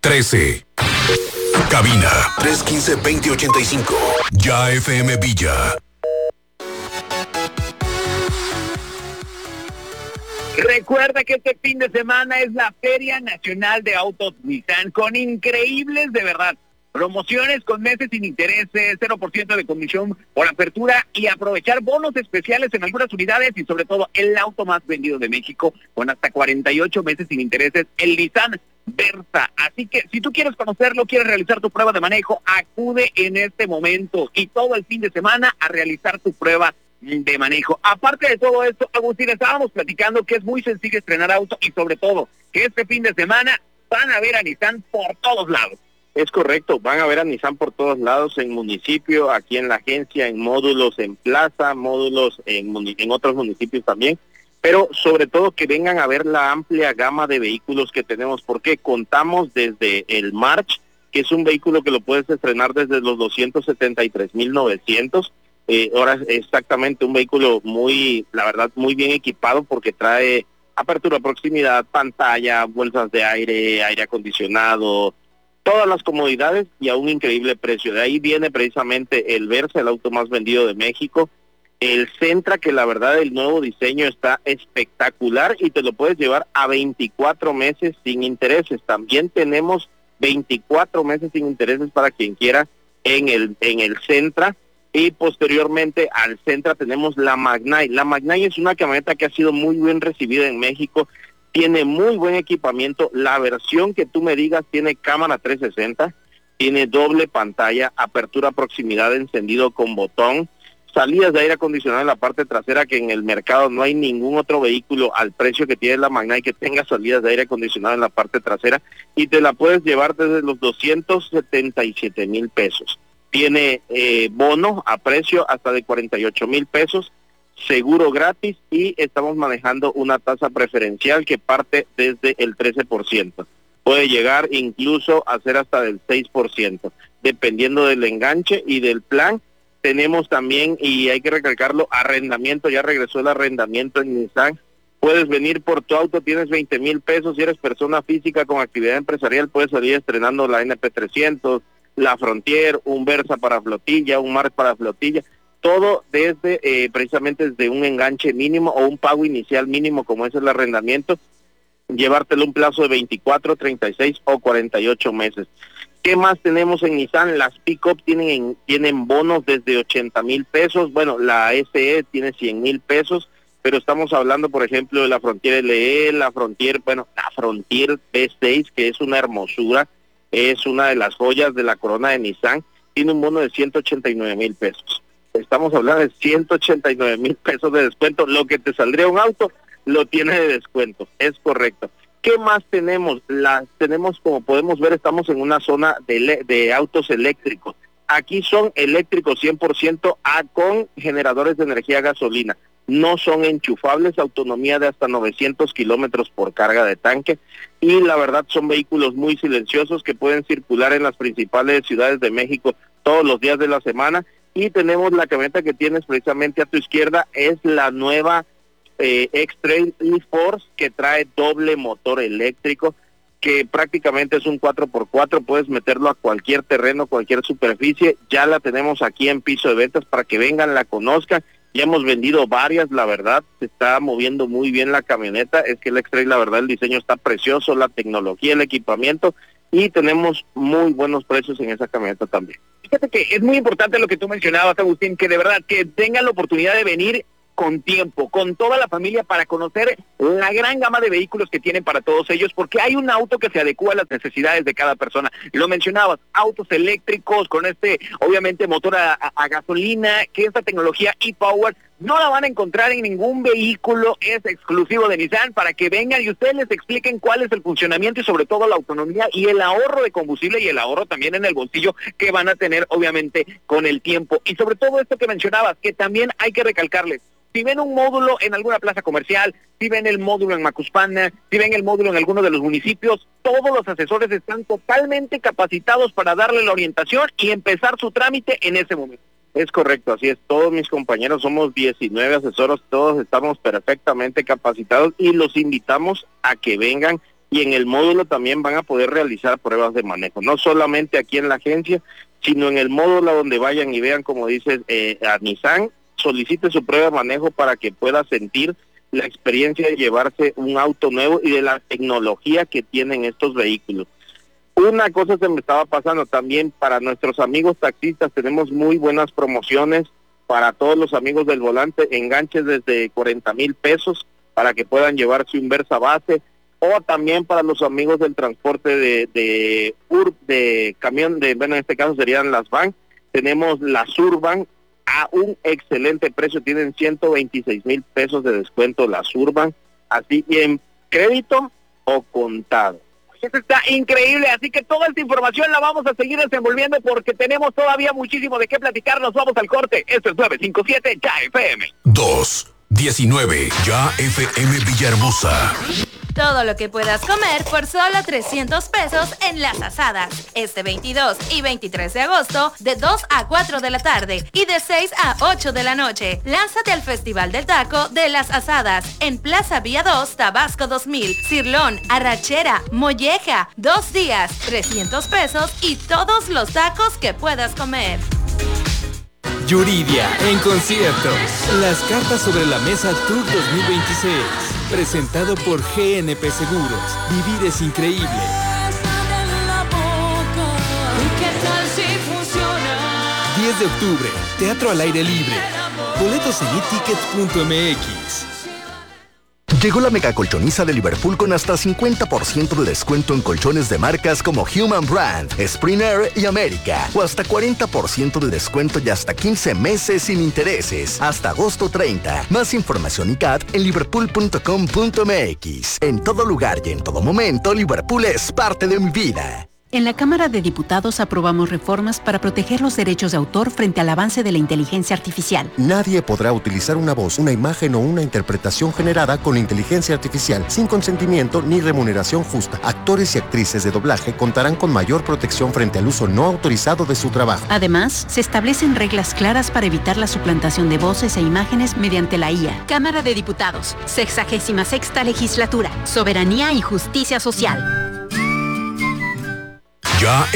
13. Cabina 315-2085. Ya FM Villa. Recuerda que este fin de semana es la Feria Nacional de Autos Nissan, con increíbles, de verdad, promociones con meses sin intereses, 0% de comisión por apertura y aprovechar bonos especiales en algunas unidades y sobre todo el auto más vendido de México con hasta 48 meses sin intereses, el Nissan Versa. Así que si tú quieres conocerlo, quieres realizar tu prueba de manejo, acude en este momento y todo el fin de semana a realizar tu prueba de manejo. Aparte de todo esto, Agustín, estábamos platicando que es muy sencillo estrenar auto y sobre todo que este fin de semana van a ver a Nissan por todos lados. Es correcto, van a ver a Nissan por todos lados, en municipio, aquí en la agencia, en módulos en plaza, módulos en otros municipios también, pero sobre todo que vengan a ver la amplia gama de vehículos que tenemos, porque contamos desde el March, que es un vehículo que lo puedes estrenar desde los 273,900. Ahora exactamente un vehículo la verdad, muy bien equipado porque trae apertura, proximidad, pantalla, bolsas de aire, aire acondicionado, todas las comodidades y a un increíble precio. De ahí viene precisamente el Versa, el auto más vendido de México. El Sentra, que la verdad el nuevo diseño está espectacular y te lo puedes llevar a 24 meses sin intereses. También tenemos 24 meses sin intereses para quien quiera en el Sentra. Y posteriormente al Sentra tenemos la Magnite. La Magnite es una camioneta que ha sido muy bien recibida en México, tiene muy buen equipamiento. La versión que tú me digas tiene cámara 360, tiene doble pantalla, apertura, proximidad, encendido con botón, salidas de aire acondicionado en la parte trasera, que en el mercado no hay ningún otro vehículo al precio que tiene la Magnite que tenga salidas de aire acondicionado en la parte trasera, y te la puedes llevar desde los 277,000 pesos. Tiene bono a precio hasta de 48,000 pesos, seguro gratis y estamos manejando una tasa preferencial que parte desde el 13%. Puede llegar incluso a ser hasta del 6%, dependiendo del enganche y del plan. Tenemos también, y hay que recalcarlo, arrendamiento. Ya regresó el arrendamiento en Nissan. Puedes venir por tu auto, tienes 20,000 pesos. Si eres persona física con actividad empresarial, puedes salir estrenando la NP300, la Frontier, un Versa para flotilla, un Mark para flotilla, todo desde precisamente desde un enganche mínimo o un pago inicial mínimo como es el arrendamiento, llevártelo un plazo de 24, 36 o 48 meses. ¿Qué más tenemos en Nissan? Las pick-up tienen bonos desde 80,000 pesos, bueno, la SE tiene 100,000 pesos, pero estamos hablando, por ejemplo, de la Frontier LE, la Frontier B6, que es una hermosura, es una de las joyas de la corona de Nissan, tiene un bono de 189,000 pesos. Estamos hablando de 189,000 pesos de descuento. Lo que te saldría un auto, lo tiene de descuento, es correcto. ¿Qué más tenemos? Tenemos, como podemos ver, estamos en una zona de autos eléctricos. Aquí son eléctricos 100% con generadores de energía gasolina. No son enchufables, autonomía de hasta 900 kilómetros por carga de tanque, y la verdad son vehículos muy silenciosos que pueden circular en las principales ciudades de México todos los días de la semana. Y tenemos la camioneta que tienes precisamente a tu izquierda, es la nueva X-Trail E-Force, que trae doble motor eléctrico, que prácticamente es un 4x4, puedes meterlo a cualquier terreno, cualquier superficie. Ya la tenemos aquí en piso de ventas para que vengan, la conozcan. Ya hemos vendido varias, la verdad, se está moviendo muy bien la camioneta. Es que el X-Trail, la verdad, el diseño está precioso, la tecnología, el equipamiento, y tenemos muy buenos precios en esa camioneta también. Fíjate que es muy importante lo que tú mencionabas, Agustín, que de verdad que tengan la oportunidad de venir con tiempo, con toda la familia, para conocer la gran gama de vehículos que tienen para todos ellos, porque hay un auto que se adecua a las necesidades de cada persona. Lo mencionabas, autos eléctricos con obviamente, motor a gasolina, que esta tecnología e-Power no la van a encontrar en ningún vehículo, es exclusivo de Nissan, para que vengan y ustedes les expliquen cuál es el funcionamiento y sobre todo la autonomía y el ahorro de combustible y el ahorro también en el bolsillo que van a tener, obviamente, con el tiempo. Y sobre todo esto que mencionabas, que también hay que recalcarles. Si ven un módulo en alguna plaza comercial, si ven el módulo en Macuspana, si ven el módulo en alguno de los municipios, todos los asesores están totalmente capacitados para darle la orientación y empezar su trámite en ese momento. Es correcto, así es. Todos mis compañeros, somos 19 asesores, todos estamos perfectamente capacitados y los invitamos a que vengan y en el módulo también van a poder realizar pruebas de manejo, no solamente aquí en la agencia, sino en el módulo donde vayan y vean, como dices, a Nissan, solicite su prueba de manejo para que pueda sentir la experiencia de llevarse un auto nuevo y de la tecnología que tienen estos vehículos. Una cosa se me estaba pasando también para nuestros amigos taxistas, tenemos muy buenas promociones para todos los amigos del volante, enganches desde 40,000 pesos para que puedan llevarse un Versa base, o también para los amigos del transporte de camión, bueno, en este caso serían las van, tenemos las Urban a un excelente precio, tienen 126,000 pesos de descuento las Urban, así en crédito o contado. Esto está increíble, así que toda esta información la vamos a seguir desenvolviendo porque tenemos todavía muchísimo de qué platicar. Nos vamos al corte. Esto es 957 Ya FM. 219 Ya FM Villahermosa. Todo lo que puedas comer por solo 300 pesos en Las Asadas. Este 22 y 23 de agosto, de 2 a 4 de la tarde y de 6 a 8 de la noche. Lánzate al Festival del Taco de Las Asadas en Plaza Vía 2, Tabasco 2000. Cirlón, arrachera, molleja. 2 días, 300 pesos y todos los tacos que puedas comer. Yuridia en concierto. Las cartas sobre la mesa Tour 2026. Presentado por GNP Seguros. Vivir es increíble. 10 de octubre, Teatro al aire libre. Boletos en etickets.mx. Llegó la mega colchoniza de Liverpool con hasta 50% de descuento en colchones de marcas como Human Brand, Spring Air y América. O hasta 40% de descuento y hasta 15 meses sin intereses. Hasta agosto 30. Más información y CAT en liverpool.com.mx. En todo lugar y en todo momento, Liverpool es parte de mi vida. En la Cámara de Diputados aprobamos reformas para proteger los derechos de autor frente al avance de la inteligencia artificial. Nadie podrá utilizar una voz, una imagen o una interpretación generada con inteligencia artificial sin consentimiento ni remuneración justa. Actores y actrices de doblaje contarán con mayor protección frente al uso no autorizado de su trabajo. Además, se establecen reglas claras para evitar la suplantación de voces e imágenes mediante la IA. Cámara de Diputados, 66ª Legislatura, Soberanía y Justicia Social. Ya